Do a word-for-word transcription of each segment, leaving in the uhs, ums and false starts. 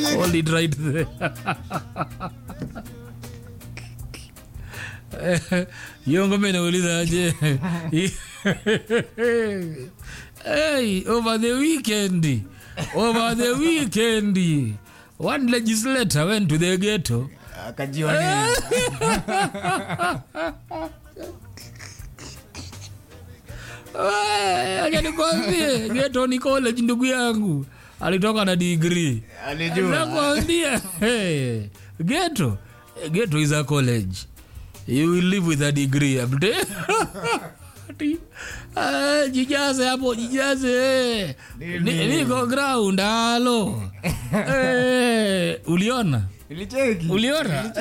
Hold it right there. Yongo mena uliza aje. Hey, over the weekend. Over the weekend. One legislator went to the ghetto. Akajionea. Acha nikwambie, ghetto ni college ndugu yangu. Alitoka na degree. Alijua. Nakwambia, hey, ghetto, ghetto is a college. You will live with a degree. Ah, jijaze hapo, jijaze. Ni- Niko ground, halo. Eh, uliona? Ilicheki. Uliona?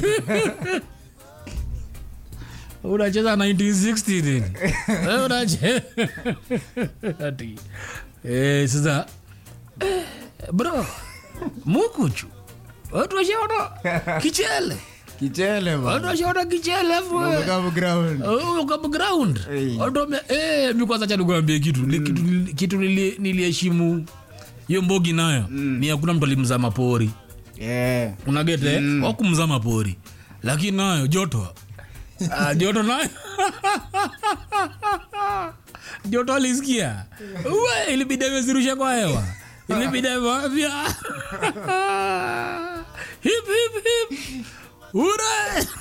Unacheza nineteen sixty nini? Eh, unacheza. Ati. Eh, sasa eh, bro. Mukuchu. Watu washaona kichele. Kichele Watu bwana. washaona kichele hapo. Kwa ground. Oh, kwa ground. Hey. Watu wame eh mimi kwanza cha nikwambie kitu. Ni kitu nili- kitu nili- niliheshimu hiyo mbogi nayo. Ni hakuna mtu alimzama pori. Yeah. Unagete mm. wakumzama pori. Lakini nayo joto. Ah, joto nayo. Joto alisikia. Uwe ilibidi amezirusha kwa hewa. Ilibidi amevia. Hip hip hip. Ura.